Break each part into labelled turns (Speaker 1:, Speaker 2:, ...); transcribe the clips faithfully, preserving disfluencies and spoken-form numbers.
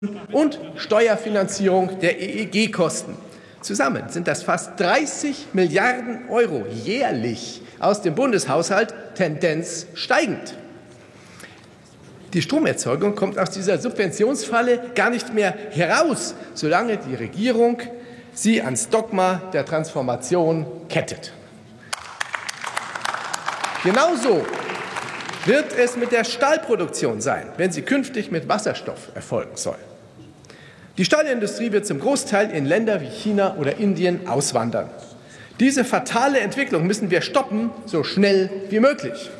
Speaker 1: und Steuerfinanzierung der E E G-Kosten. Zusammen sind das fast dreißig Milliarden Euro jährlich aus dem Bundeshaushalt, Tendenz steigend. Die Stromerzeugung kommt aus dieser Subventionsfalle gar nicht mehr heraus, solange die Regierung sie ans Dogma der Transformation kettet. Genauso wird es mit der Stahlproduktion sein, wenn sie künftig mit Wasserstoff erfolgen soll. Die Stahlindustrie wird zum Großteil in Länder wie China oder Indien auswandern. Diese fatale Entwicklung müssen wir stoppen, so schnell wie möglich.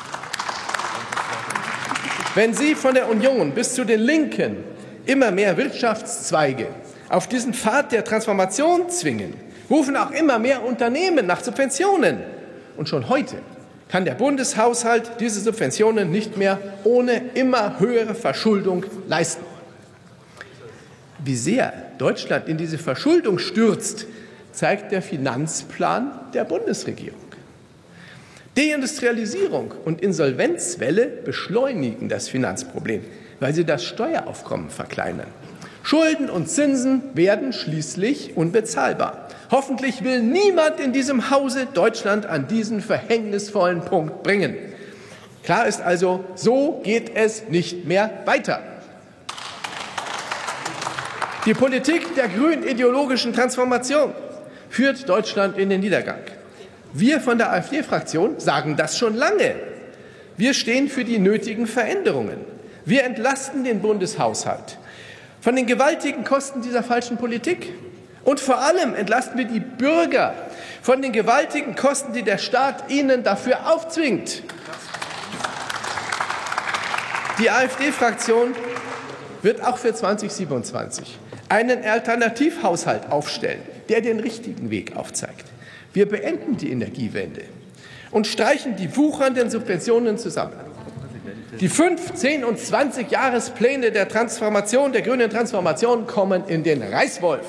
Speaker 1: Wenn Sie von der Union bis zu den Linken immer mehr Wirtschaftszweige auf diesen Pfad der Transformation zwingen, rufen auch immer mehr Unternehmen nach Subventionen. Und schon heute kann der Bundeshaushalt diese Subventionen nicht mehr ohne immer höhere Verschuldung leisten. Wie sehr Deutschland in diese Verschuldung stürzt, zeigt der Finanzplan der Bundesregierung. Deindustrialisierung und Insolvenzwelle beschleunigen das Finanzproblem, weil sie das Steueraufkommen verkleinern. Schulden und Zinsen werden schließlich unbezahlbar. Hoffentlich will niemand in diesem Hause Deutschland an diesen verhängnisvollen Punkt bringen. Klar ist also, so geht es nicht mehr weiter. Die Politik der grünen ideologischen Transformation führt Deutschland in den Niedergang. Wir von der AfD-Fraktion sagen das schon lange. Wir stehen für die nötigen Veränderungen. Wir entlasten den Bundeshaushalt von den gewaltigen Kosten dieser falschen Politik. Und vor allem entlasten wir die Bürger von den gewaltigen Kosten, die der Staat ihnen dafür aufzwingt. Die AfD-Fraktion wird auch für zweitausendsiebenundzwanzig einen Alternativhaushalt aufstellen, der den richtigen Weg aufzeigt. Wir beenden die Energiewende und streichen die wuchernden Subventionen zusammen. Die fünf, zehn und zwanzig Jahrespläne der Transformation, der grünen Transformation kommen in den Reißwolf.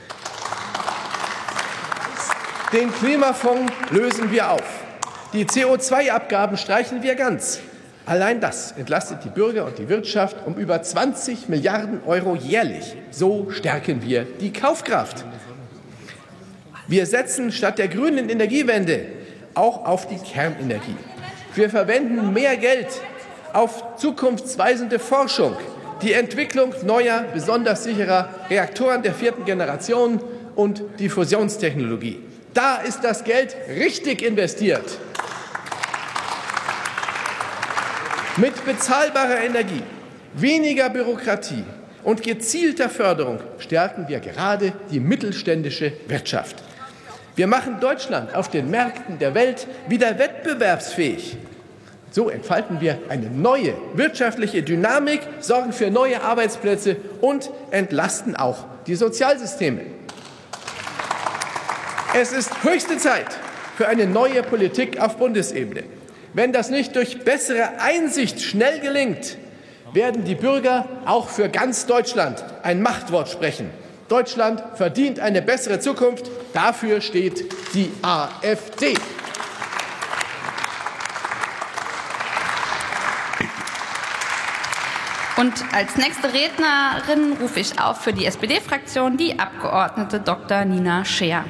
Speaker 1: Den Klimafonds lösen wir auf. Die C O zwei Abgaben streichen wir ganz. Allein das entlastet die Bürger und die Wirtschaft um über zwanzig Milliarden Euro jährlich. So stärken wir die Kaufkraft. Wir setzen statt der grünen Energiewende auch auf die Kernenergie. Wir verwenden mehr Geld auf zukunftsweisende Forschung, die Entwicklung neuer, besonders sicherer Reaktoren der vierten Generation und die Fusionstechnologie. Da ist das Geld richtig investiert. Mit bezahlbarer Energie, weniger Bürokratie und gezielter Förderung stärken wir gerade die mittelständische Wirtschaft. Wir machen Deutschland auf den Märkten der Welt wieder wettbewerbsfähig. So entfalten wir eine neue wirtschaftliche Dynamik, sorgen für neue Arbeitsplätze und entlasten auch die Sozialsysteme. Es ist höchste Zeit für eine neue Politik auf Bundesebene. Wenn das nicht durch bessere Einsicht schnell gelingt, werden die Bürger auch für ganz Deutschland ein Machtwort sprechen. Deutschland verdient eine bessere Zukunft. Dafür steht die AfD.
Speaker 2: Und als nächste Rednerin rufe ich auf für die S P D-Fraktion die Abgeordnete Doktor Nina Scheer.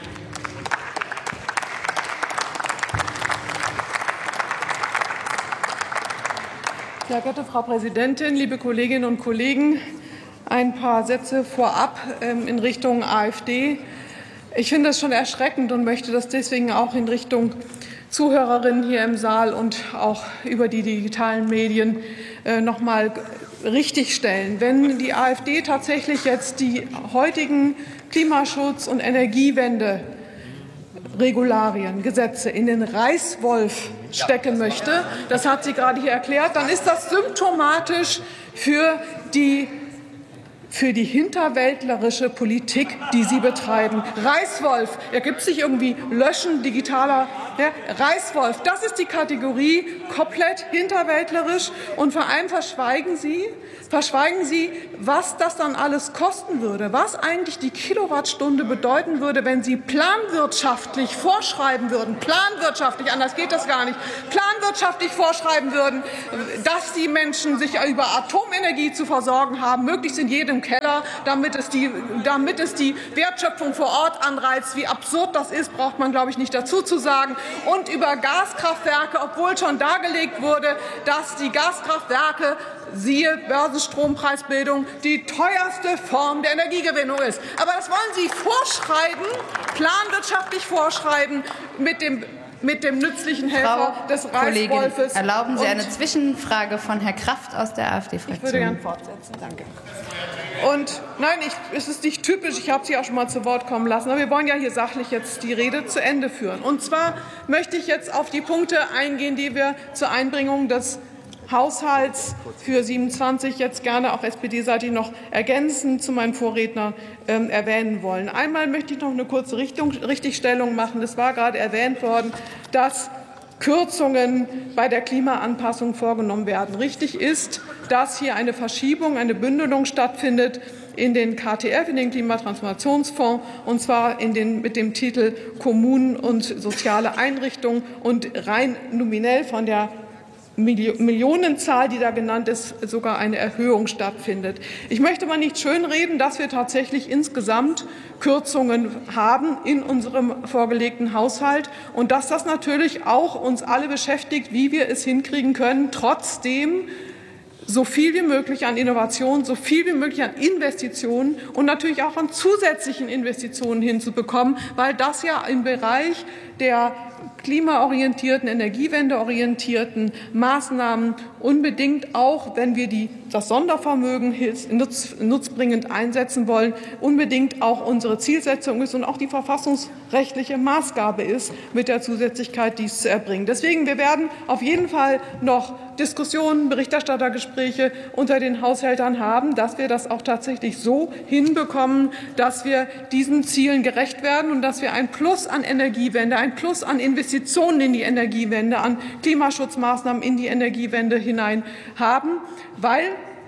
Speaker 3: Sehr geehrte Frau Präsidentin, liebe Kolleginnen und Kollegen! Ein paar Sätze vorab in Richtung AfD. Ich finde das schon erschreckend und möchte das deswegen auch in Richtung Zuhörerinnen hier im Saal und auch über die digitalen Medien noch mal richtigstellen. Wenn die AfD tatsächlich jetzt die heutigen Klimaschutz- und Energiewende-Regularien, Gesetze in den Reißwolf stecken möchte, das hat sie gerade hier erklärt, dann ist das symptomatisch für die für die hinterwäldlerische Politik, die Sie betreiben. Reißwolf ergibt sich irgendwie Löschen digitaler Der Reißwolf, das ist die Kategorie komplett hinterwäldlerisch. Und vor allem verschweigen Sie, verschweigen Sie, was das dann alles kosten würde, was eigentlich die Kilowattstunde bedeuten würde, wenn Sie planwirtschaftlich vorschreiben würden, planwirtschaftlich, anders geht das gar nicht, planwirtschaftlich vorschreiben würden, dass die Menschen sich über Atomenergie zu versorgen haben, möglichst in jedem Keller, damit es die, damit es die Wertschöpfung vor Ort anreizt. Wie absurd das ist, braucht man, glaube ich, nicht dazu zu sagen. Und über Gaskraftwerke, obwohl schon dargelegt wurde, dass die Gaskraftwerke, siehe Börsenstrompreisbildung, die teuerste Form der Energiegewinnung ist. Aber das wollen Sie vorschreiben, planwirtschaftlich vorschreiben, mit dem mit dem nützlichen Helfer
Speaker 2: Frau
Speaker 3: des
Speaker 2: Kollegin,
Speaker 3: Reißwolfes.
Speaker 2: erlauben Sie
Speaker 3: Und
Speaker 2: eine Zwischenfrage von Herrn Kraft aus der AfD-Fraktion?
Speaker 3: Ich würde gerne fortsetzen. Danke. Und nein, ich, es ist nicht typisch, ich habe Sie auch schon mal zu Wort kommen lassen, aber wir wollen ja hier sachlich jetzt die Rede zu Ende führen. Und zwar möchte ich jetzt auf die Punkte eingehen, die wir zur Einbringung des Haushalts für siebenundzwanzig jetzt gerne auch S P D-seitig noch ergänzend zu meinen Vorrednern ähm, erwähnen wollen. Einmal möchte ich noch eine kurze Richtung, Richtigstellung machen. Es war gerade erwähnt worden, dass Kürzungen bei der Klimaanpassung vorgenommen werden. Richtig ist, dass hier eine Verschiebung, eine Bündelung stattfindet in den K T F, in den Klimatransformationsfonds, und zwar in den, mit dem Titel Kommunen und soziale Einrichtungen, und rein nominell von der Millionenzahl, die da genannt ist, sogar eine Erhöhung stattfindet. Ich möchte mal nicht schönreden, dass wir tatsächlich insgesamt Kürzungen haben in unserem vorgelegten Haushalt und dass das natürlich auch uns alle beschäftigt, wie wir es hinkriegen können, trotzdem so viel wie möglich an Innovation, so viel wie möglich an Investitionen und natürlich auch an zusätzlichen Investitionen hinzubekommen, weil das ja im Bereich der klimaorientierten, energiewendeorientierten Maßnahmen unbedingt auch, wenn wir die, das Sondervermögen nutz, nutzbringend einsetzen wollen, unbedingt auch unsere Zielsetzung ist und auch die verfassungsrechtliche Maßgabe ist, mit der Zusätzlichkeit dies zu erbringen. Deswegen, wir werden auf jeden Fall noch Diskussionen, Berichterstattergespräche unter den Haushältern haben, dass wir das auch tatsächlich so hinbekommen, dass wir diesen Zielen gerecht werden und dass wir ein Plus an Energiewende, ein Plus an Investitionen in die Energiewende, an Klimaschutzmaßnahmen in die Energiewende hinein haben, weil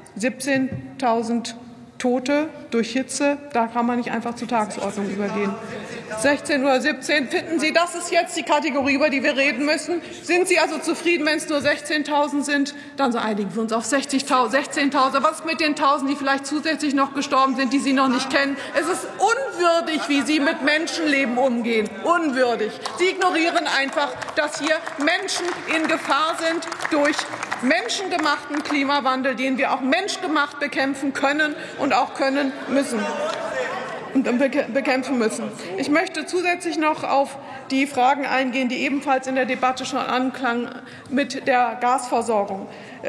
Speaker 3: siebzehntausend Tote durch Hitze, da kann man nicht einfach zur Tagesordnung übergehen. sechzehn Uhr siebzehn, finden Sie, das ist jetzt die Kategorie, über die wir reden müssen? Sind Sie also zufrieden, wenn es nur sechzehntausend sind? Dann so einigen wir uns auf sechzehntausend. Was ist mit den Tausend, die vielleicht zusätzlich noch gestorben sind, die Sie noch nicht kennen? Es ist unwürdig, wie Sie mit Menschenleben umgehen. Unwürdig. Sie ignorieren einfach, dass hier Menschen in Gefahr sind durch menschengemachten Klimawandel, den wir auch menschgemacht bekämpfen können und auch können müssen. Und bekämpfen müssen. Ich möchte zusätzlich noch auf die Fragen eingehen, die ebenfalls in der Debatte schon anklangen mit der Gasversorgung.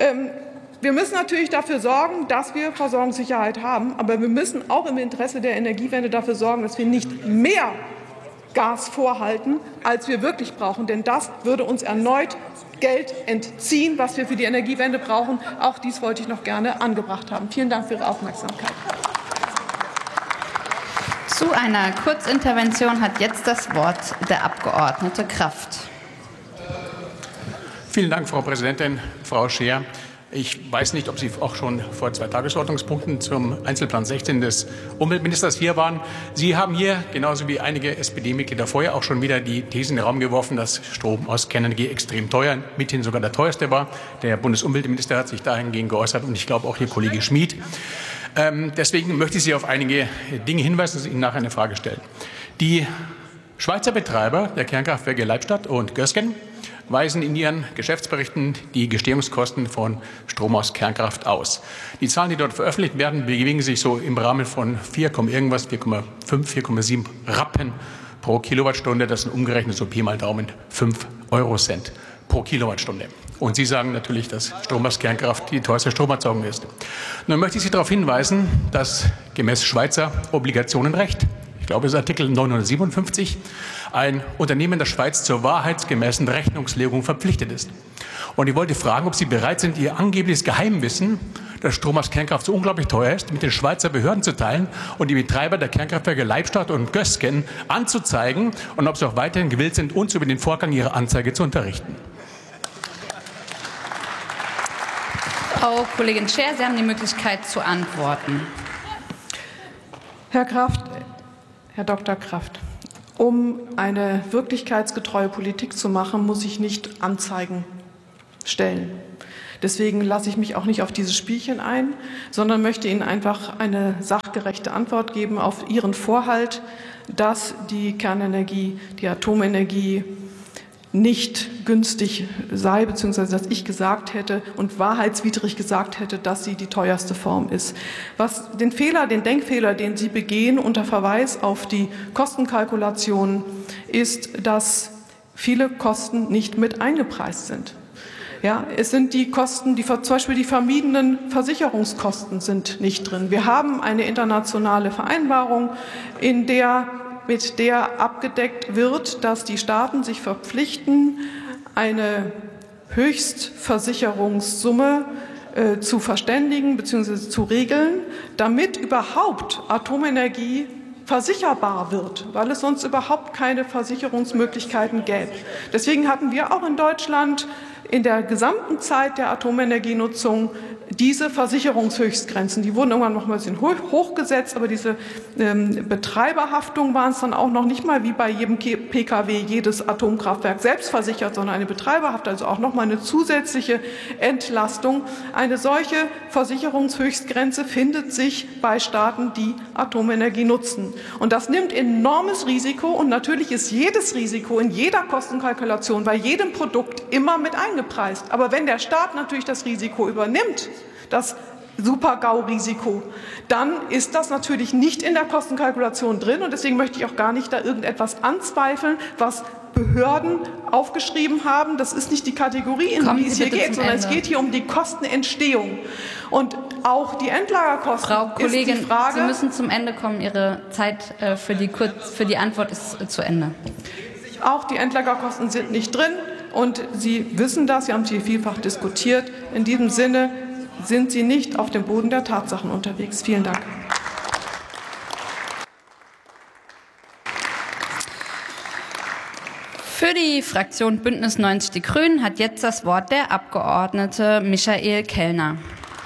Speaker 3: Wir müssen natürlich dafür sorgen, dass wir Versorgungssicherheit haben, aber wir müssen auch im Interesse der Energiewende dafür sorgen, dass wir nicht mehr Gas vorhalten, als wir wirklich brauchen. Denn das würde uns erneut Geld entziehen, was wir für die Energiewende brauchen. Auch dies wollte ich noch gerne angebracht haben. Vielen Dank für Ihre Aufmerksamkeit.
Speaker 2: Zu einer Kurzintervention hat jetzt das Wort der Abgeordnete Kraft.
Speaker 4: Vielen Dank, Frau Präsidentin, Frau Scheer. Ich weiß nicht, ob Sie auch schon vor zwei Tagesordnungspunkten zum Einzelplan sechzehn des Umweltministers hier waren. Sie haben hier, genauso wie einige S P D-Mitglieder vorher, auch schon wieder die These in den Raum geworfen, dass Strom aus Kernenergie extrem teuer, mithin sogar der teuerste war. Der Bundesumweltminister hat sich dahingehend geäußert und ich glaube auch Ihr Kollege Schmid. Ähm, deswegen möchte ich Sie auf einige Dinge hinweisen und Ihnen nachher eine Frage stellen. Die Schweizer Betreiber der Kernkraftwerke Leibstadt und Gösgen weisen in ihren Geschäftsberichten die Gestehungskosten von Strom aus Kernkraft aus. Die Zahlen, die dort veröffentlicht werden, bewegen sich so im Rahmen von vier, irgendwas, vier Komma fünf, vier Komma sieben Rappen pro Kilowattstunde. Das sind umgerechnet so Pi mal Daumen fünf Eurocent pro Kilowattstunde. Und Sie sagen natürlich, dass Strom aus Kernkraft die teuerste Stromerzeugung ist. Nun möchte ich Sie darauf hinweisen, dass gemäß Schweizer Obligationenrecht, ich glaube, es ist Artikel neunhundertsiebenundfünfzig, ein Unternehmen der Schweiz zur wahrheitsgemäßen Rechnungslegung verpflichtet ist. Und ich wollte fragen, ob Sie bereit sind, Ihr angebliches Geheimwissen, dass Strom aus Kernkraft so unglaublich teuer ist, mit den Schweizer Behörden zu teilen und die Betreiber der Kernkraftwerke Leibstadt und Gösgen anzuzeigen und ob Sie auch weiterhin gewillt sind, uns über den Vorgang Ihrer Anzeige zu unterrichten.
Speaker 2: Frau Kollegin Scher, Sie haben die Möglichkeit zu antworten.
Speaker 3: Herr Kraft, Herr Doktor Kraft, um eine wirklichkeitsgetreue Politik zu machen, muss ich nicht Anzeigen stellen. Deswegen lasse ich mich auch nicht auf dieses Spielchen ein, sondern möchte Ihnen einfach eine sachgerechte Antwort geben auf Ihren Vorhalt, dass die Kernenergie, die Atomenergie nicht günstig sei, beziehungsweise dass ich gesagt hätte und wahrheitswidrig gesagt hätte, dass sie die teuerste Form ist. Was den Fehler, den Denkfehler, den Sie begehen unter Verweis auf die Kostenkalkulation, ist, dass viele Kosten nicht mit eingepreist sind. Ja, es sind die Kosten, die, zum Beispiel die vermiedenen Versicherungskosten sind nicht drin. Wir haben eine internationale Vereinbarung, in der, mit der abgedeckt wird, dass die Staaten sich verpflichten, eine Höchstversicherungssumme äh, zu verständigen bzw. zu regeln, damit überhaupt Atomenergie versicherbar wird, weil es sonst überhaupt keine Versicherungsmöglichkeiten gäbe. Deswegen hatten wir auch in Deutschland in der gesamten Zeit der Atomenergienutzung diese Versicherungshöchstgrenzen, die wurden irgendwann noch mal ein bisschen hochgesetzt, aber diese ähm, Betreiberhaftung waren es dann auch noch nicht mal wie bei jedem P K W jedes Atomkraftwerk selbst versichert, sondern eine Betreiberhaftung, also auch noch mal eine zusätzliche Entlastung. Eine solche Versicherungshöchstgrenze findet sich bei Staaten, die Atomenergie nutzen. Und das nimmt enormes Risiko, und natürlich ist jedes Risiko in jeder Kostenkalkulation bei jedem Produkt immer mit eingepreist. Aber wenn der Staat natürlich das Risiko übernimmt, das Super-GAU-Risiko, dann ist das natürlich nicht in der Kostenkalkulation drin. Und deswegen möchte ich auch gar nicht da irgendetwas anzweifeln, was Behörden aufgeschrieben haben. Das ist nicht die Kategorie, in die es hier geht, sondern es geht hier um die Kostenentstehung. Und auch die Endlagerkosten.
Speaker 2: Frau Kollegin,
Speaker 3: ist die Frage,
Speaker 2: Sie müssen zum Ende kommen. Ihre Zeit äh, für, die Kurz-, für die Antwort ist äh, zu Ende.
Speaker 3: Auch die Endlagerkosten sind nicht drin. Und Sie wissen das, Sie haben sie vielfach diskutiert. In diesem Sinne sind Sie nicht auf dem Boden der Tatsachen unterwegs. Vielen Dank.
Speaker 2: Für die Fraktion Bündnis neunzig Die Grünen hat jetzt das Wort der Abgeordnete Michael Kellner.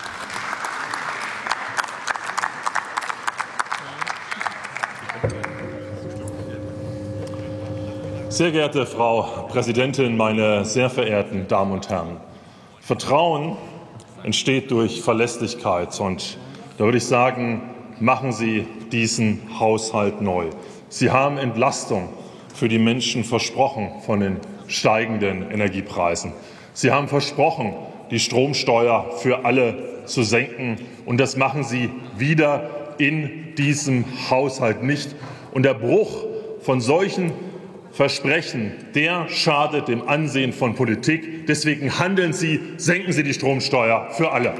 Speaker 5: Sehr geehrte Frau Präsidentin, meine sehr verehrten Damen und Herren! Vertrauen entsteht durch Verlässlichkeit, und da würde ich sagen, machen Sie diesen Haushalt neu. Sie haben Entlastung für die Menschen versprochen von den steigenden Energiepreisen. Sie haben versprochen, die Stromsteuer für alle zu senken, und das machen Sie wieder in diesem Haushalt nicht. Und der Bruch von solchen Versprechen, der schadet dem Ansehen von Politik. Deswegen handeln Sie, senken Sie die Stromsteuer für alle.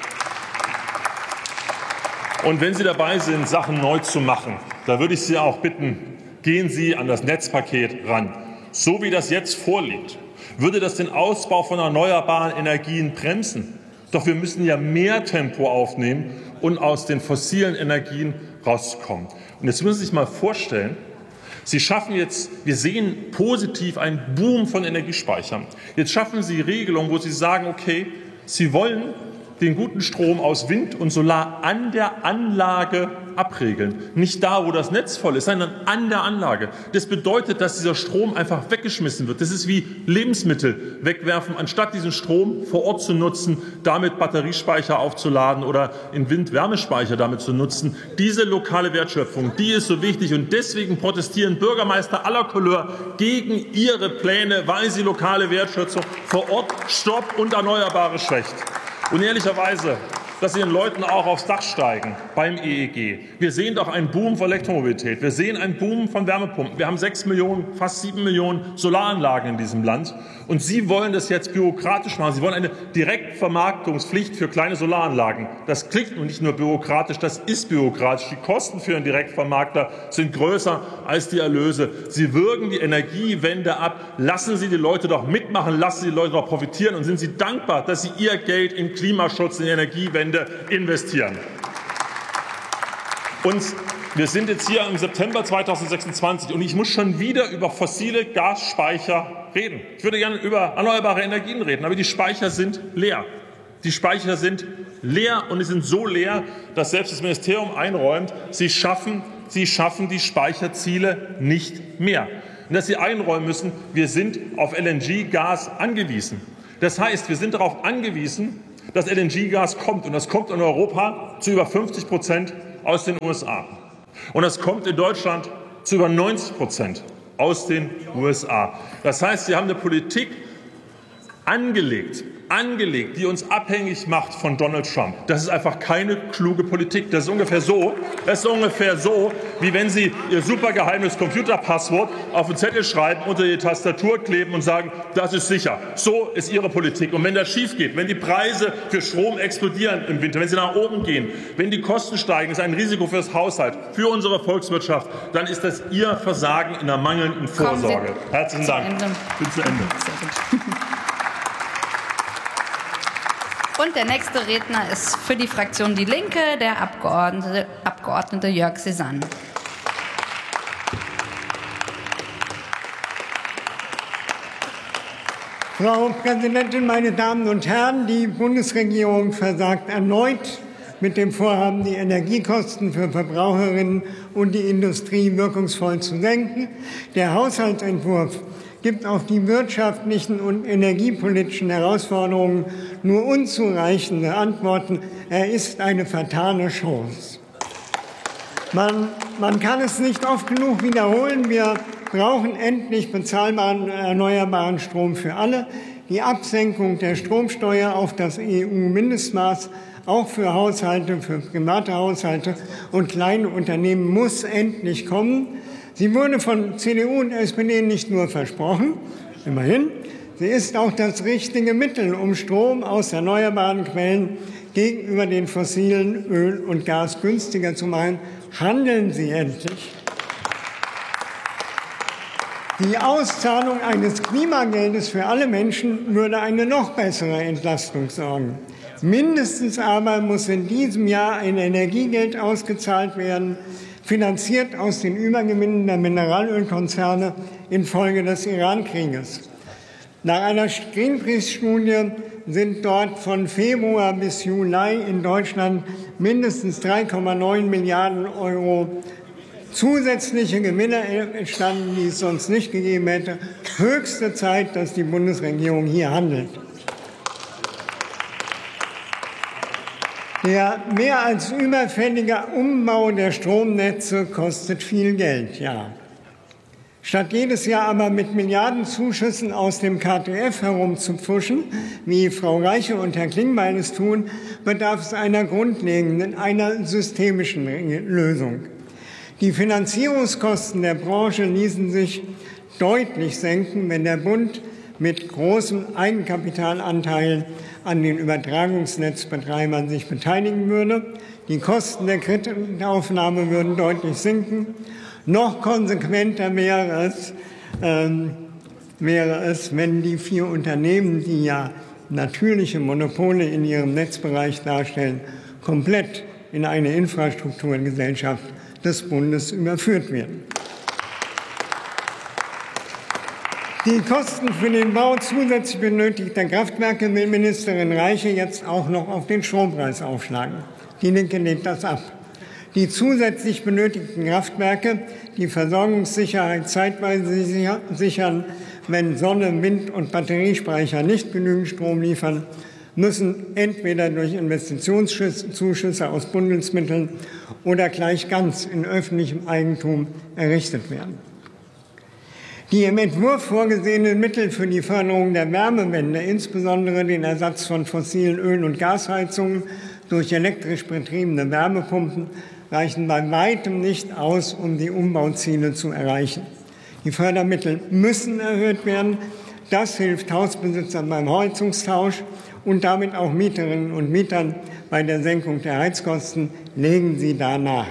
Speaker 5: Und wenn Sie dabei sind, Sachen neu zu machen, da würde ich Sie auch bitten, gehen Sie an das Netzpaket ran. So wie das jetzt vorliegt, würde das den Ausbau von erneuerbaren Energien bremsen. Doch wir müssen ja mehr Tempo aufnehmen und aus den fossilen Energien rauskommen. Und jetzt müssen Sie sich mal vorstellen, Sie schaffen jetzt, wir sehen positiv einen Boom von Energiespeichern. Jetzt schaffen Sie Regelungen, wo Sie sagen, okay, Sie wollen den guten Strom aus Wind und Solar an der Anlage abregeln. Nicht da, wo das Netz voll ist, sondern an der Anlage. Das bedeutet, dass dieser Strom einfach weggeschmissen wird. Das ist wie Lebensmittel wegwerfen, anstatt diesen Strom vor Ort zu nutzen, damit Batteriespeicher aufzuladen oder in Wind-Wärmespeicher damit zu nutzen. Diese lokale Wertschöpfung, die ist so wichtig, und deswegen protestieren Bürgermeister aller Couleur gegen ihre Pläne, weil sie lokale Wertschöpfung vor Ort stoppt und Erneuerbare schwächt. Und ehrlicherweise, dass Sie den Leuten auch aufs Dach steigen beim E E G. Wir sehen doch einen Boom von Elektromobilität. Wir sehen einen Boom von Wärmepumpen. Wir haben sechs Millionen, fast sieben Millionen Solaranlagen in diesem Land. Und Sie wollen das jetzt bürokratisch machen. Sie wollen eine Direktvermarktungspflicht für kleine Solaranlagen. Das klingt nun nicht nur bürokratisch, das ist bürokratisch. Die Kosten für einen Direktvermarkter sind größer als die Erlöse. Sie würgen die Energiewende ab. Lassen Sie die Leute doch mitmachen, lassen Sie die Leute doch profitieren und sind Sie dankbar, dass Sie Ihr Geld in Klimaschutz, in Energiewende investieren. Und wir sind jetzt hier im September zweitausendsechsundzwanzig und ich muss schon wieder über fossile Gasspeicher reden. Ich würde gerne über erneuerbare Energien reden, aber die Speicher sind leer. Die Speicher sind leer und sie sind so leer, dass selbst das Ministerium einräumt, sie schaffen, sie schaffen die Speicherziele nicht mehr. Und dass sie einräumen müssen, wir sind auf L N G-Gas angewiesen. Das heißt, wir sind darauf angewiesen, dass L N G-Gas kommt. Und das kommt in Europa zu über fünfzig Prozent aus den U S A. Und das kommt in Deutschland zu über neunzig Prozent aus den U S A. Das heißt, Sie haben eine Politik angelegt, angelegt, die uns abhängig macht von Donald Trump. Das ist einfach keine kluge Politik. Das ist ungefähr so, das ist ungefähr so, wie wenn Sie Ihr supergeheimes Computerpasswort auf den Zettel schreiben, unter die Tastatur kleben und sagen, das ist sicher. So ist Ihre Politik. Und wenn das schief geht, wenn die Preise für Strom explodieren im Winter, wenn sie nach oben gehen, wenn die Kosten steigen, ist ein Risiko für das Haushalt, für unsere Volkswirtschaft, dann ist das Ihr Versagen in der mangelnden Vorsorge. Herzlichen Dank. Ich bin zu Ende.
Speaker 2: Und der nächste Redner ist für die Fraktion Die Linke der Abgeordnete, Abgeordnete Jörg Cézanne.
Speaker 6: Frau Präsidentin, meine Damen und Herren! Die Bundesregierung versagt erneut mit dem Vorhaben, die Energiekosten für Verbraucherinnen und die Industrie wirkungsvoll zu senken. Der Haushaltsentwurf gibt auf die wirtschaftlichen und energiepolitischen Herausforderungen nur unzureichende Antworten. Er ist eine fatale Chance. Man, man kann es nicht oft genug wiederholen. Wir brauchen endlich bezahlbaren erneuerbaren Strom für alle. Die Absenkung der Stromsteuer auf das E U-Mindestmaß, auch für Haushalte, für private Haushalte und kleine Unternehmen, muss endlich kommen. Sie wurde von C D U und S P D nicht nur versprochen, immerhin, sie ist auch das richtige Mittel, um Strom aus erneuerbaren Quellen gegenüber den fossilen Öl und Gas günstiger zu machen. Handeln Sie endlich! Die Auszahlung eines Klimageldes für alle Menschen würde eine noch bessere Entlastung sorgen. Mindestens aber muss in diesem Jahr ein Energiegeld ausgezahlt werden, finanziert aus den Übergewinnen der Mineralölkonzerne infolge des Iran-Krieges. Nach einer Greenpeace-Studie sind dort von Februar bis Juli in Deutschland mindestens drei Komma neun Milliarden Euro zusätzliche Gewinne entstanden, die es sonst nicht gegeben hätte. Höchste Zeit, dass die Bundesregierung hier handelt. Der mehr als überfällige Umbau der Stromnetze kostet viel Geld, ja. Statt jedes Jahr aber mit Milliardenzuschüssen aus dem K T F herumzupfuschen, wie Frau Reiche und Herr Klingbeil es tun, bedarf es einer grundlegenden, einer systemischen Lösung. Die Finanzierungskosten der Branche ließen sich deutlich senken, wenn der Bund mit großem Eigenkapitalanteil an den Übertragungsnetzbetreibern sich beteiligen würde. Die Kosten der Kreditaufnahme würden deutlich sinken. Noch konsequenter wäre es, ähm, wäre es, wenn die vier Unternehmen, die ja natürliche Monopole in ihrem Netzbereich darstellen, komplett in eine Infrastrukturgesellschaft des Bundes überführt werden. Die Kosten für den Bau zusätzlich benötigter Kraftwerke will Ministerin Reiche jetzt auch noch auf den Strompreis aufschlagen. Die Linke lehnt das ab. Die zusätzlich benötigten Kraftwerke, die Versorgungssicherheit zeitweise sichern, wenn Sonne, Wind und Batteriespeicher nicht genügend Strom liefern, müssen entweder durch Investitionszuschüsse aus Bundesmitteln oder gleich ganz in öffentlichem Eigentum errichtet werden. Die im Entwurf vorgesehenen Mittel für die Förderung der Wärmewende, insbesondere den Ersatz von fossilen Öl- und Gasheizungen durch elektrisch betriebene Wärmepumpen reichen bei weitem nicht aus, um die Umbauziele zu erreichen. Die Fördermittel müssen erhöht werden. Das hilft Hausbesitzern beim Heizungstausch und damit auch Mieterinnen und Mietern bei der Senkung der Heizkosten. Legen Sie da nach.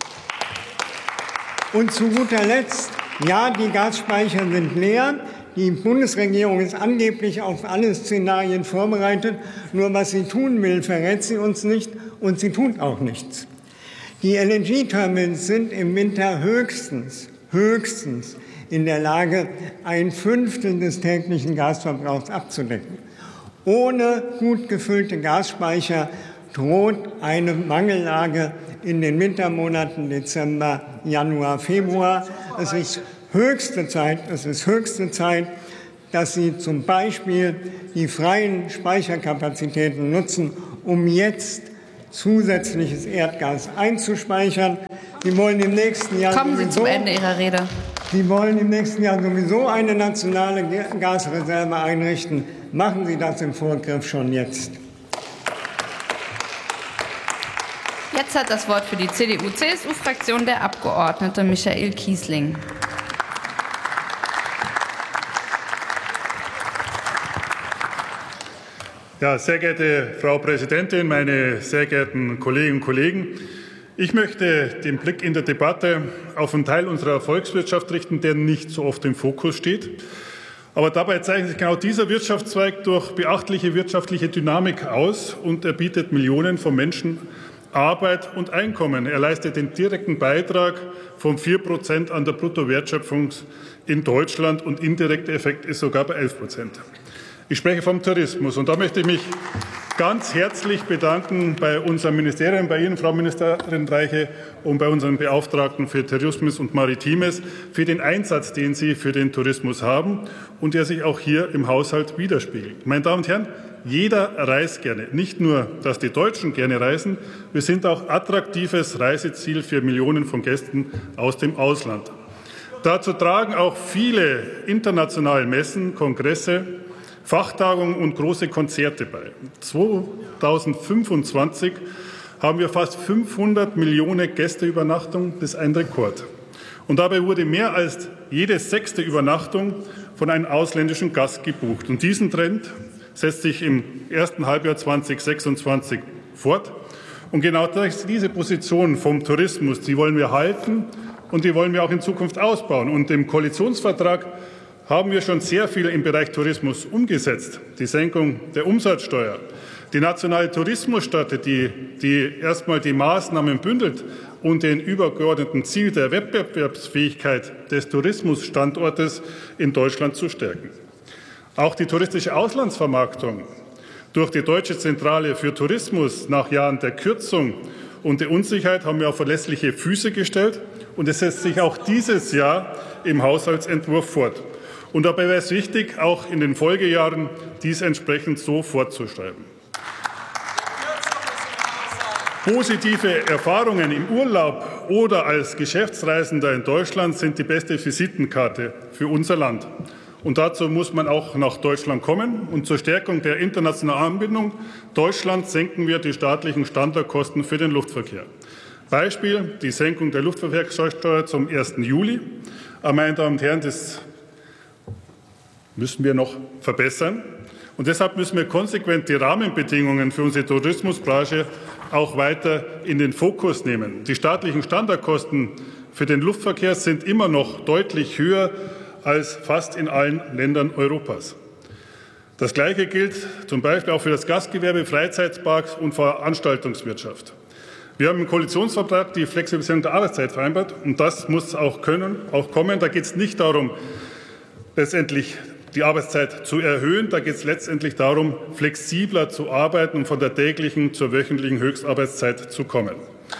Speaker 6: Und zu guter Letzt, ja, die Gasspeicher sind leer. Die Bundesregierung ist angeblich auf alle Szenarien vorbereitet. Nur was sie tun will, verrät sie uns nicht, und sie tut auch nichts. Die L N G-Terminals sind im Winter höchstens, höchstens in der Lage, ein Fünftel des täglichen Gasverbrauchs abzudecken. Ohne gut gefüllte Gasspeicher droht eine Mangellage in den Wintermonaten Dezember, Januar, Februar. Es ist höchste Zeit, es ist höchste Zeit, dass Sie zum Beispiel die freien Speicherkapazitäten nutzen, um jetzt zusätzliches Erdgas einzuspeichern. Sie wollen im nächsten Jahr
Speaker 2: Kommen Sie
Speaker 6: sowieso,
Speaker 2: zum Ende Ihrer Rede.
Speaker 6: Sie wollen im nächsten Jahr sowieso eine nationale Gasreserve einrichten. Machen Sie das im Vorgriff schon jetzt.
Speaker 2: Jetzt hat das Wort für die C D U C S U-Fraktion der Abgeordnete Michael Kiesling.
Speaker 7: Ja, sehr geehrte Frau Präsidentin, meine sehr geehrten Kolleginnen und Kollegen! Ich möchte den Blick in der Debatte auf einen Teil unserer Volkswirtschaft richten, der nicht so oft im Fokus steht. Aber dabei zeichnet sich genau dieser Wirtschaftszweig durch beachtliche wirtschaftliche Dynamik aus, und er bietet Millionen von Menschen Arbeit und Einkommen. Er leistet den direkten Beitrag von vier Prozent an der Bruttowertschöpfung in Deutschland, und indirekter Effekt ist sogar bei elf Prozent. Ich spreche vom Tourismus, und da möchte ich mich ganz herzlich bedanken bei unserem Ministerium, bei Ihnen, Frau Ministerin Reiche, und bei unseren Beauftragten für Tourismus und Maritimes für den Einsatz, den Sie für den Tourismus haben und der sich auch hier im Haushalt widerspiegelt. Meine Damen und Herren, jeder reist gerne. Nicht nur, dass die Deutschen gerne reisen, wir sind auch attraktives Reiseziel für Millionen von Gästen aus dem Ausland. Dazu tragen auch viele internationale Messen, Kongresse, Fachtagungen und große Konzerte bei. zweitausendfünfundzwanzig haben wir fast fünfhundert Millionen Gästeübernachtungen, das ist ein Rekord. Und dabei wurde mehr als jede sechste Übernachtung von einem ausländischen Gast gebucht. Und diesen Trend setzt sich im ersten Halbjahr zweitausendsechsundzwanzig fort. Und genau diese Position vom Tourismus, die wollen wir halten, und die wollen wir auch in Zukunft ausbauen. Und im Koalitionsvertrag haben wir schon sehr viel im Bereich Tourismus umgesetzt. Die Senkung der Umsatzsteuer, die nationale Tourismusstrategie, die erstmal die Maßnahmen bündelt und den übergeordneten Ziel der Wettbewerbsfähigkeit des Tourismusstandortes in Deutschland zu stärken. Auch die touristische Auslandsvermarktung durch die Deutsche Zentrale für Tourismus nach Jahren der Kürzung und der Unsicherheit haben wir auf verlässliche Füße gestellt, und es setzt sich auch dieses Jahr im Haushaltsentwurf fort. Und dabei wäre es wichtig, auch in den Folgejahren dies entsprechend so fortzuschreiben. Positive Erfahrungen im Urlaub oder als Geschäftsreisender in Deutschland sind die beste Visitenkarte für unser Land. Und dazu muss man auch nach Deutschland kommen. Und zur Stärkung der internationalen Anbindung Deutschlands senken wir die staatlichen Standardkosten für den Luftverkehr. Beispiel die Senkung der Luftverkehrssteuer zum ersten Juli. Aber, meine Damen und Herren, das müssen wir noch verbessern. Und deshalb müssen wir konsequent die Rahmenbedingungen für unsere Tourismusbranche auch weiter in den Fokus nehmen. Die staatlichen Standardkosten für den Luftverkehr sind immer noch deutlich höher als fast in allen Ländern Europas. Das Gleiche gilt zum Beispiel auch für das Gastgewerbe, Freizeitparks und Veranstaltungswirtschaft. Wir haben im Koalitionsvertrag die Flexibilisierung der Arbeitszeit vereinbart, und das muss auch können, auch kommen. Da geht es nicht darum, letztendlich die Arbeitszeit zu erhöhen. Da geht es letztendlich darum, flexibler zu arbeiten und von der täglichen zur wöchentlichen Höchstarbeitszeit zu kommen.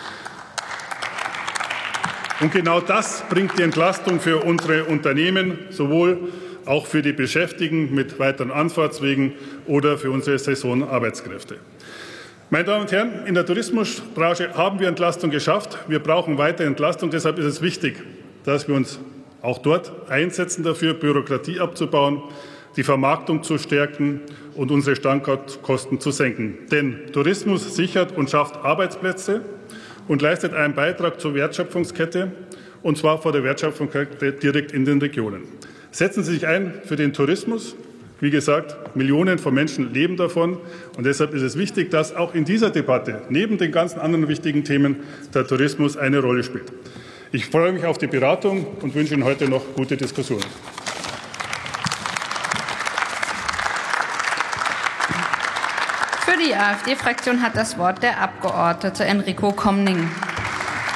Speaker 7: Und genau das bringt die Entlastung für unsere Unternehmen, sowohl auch für die Beschäftigten mit weiteren Anfahrtswegen oder für unsere Saisonarbeitskräfte. Meine Damen und Herren, in der Tourismusbranche haben wir Entlastung geschafft. Wir brauchen weiter Entlastung. Deshalb ist es wichtig, dass wir uns auch dort einsetzen dafür, Bürokratie abzubauen. die Vermarktung zu stärken und unsere Standortkosten zu senken. Denn Tourismus sichert und schafft Arbeitsplätze und leistet einen Beitrag zur Wertschöpfungskette, und zwar vor der Wertschöpfungskette direkt in den Regionen. Setzen Sie sich ein für den Tourismus. Wie gesagt, Millionen von Menschen leben davon. Und deshalb ist es wichtig, dass auch in dieser Debatte neben den ganzen anderen wichtigen Themen der Tourismus eine Rolle spielt. Ich freue mich auf die Beratung und wünsche Ihnen heute noch gute Diskussionen.
Speaker 2: Für die AfD-Fraktion hat das Wort der Abgeordnete Enrico Comning.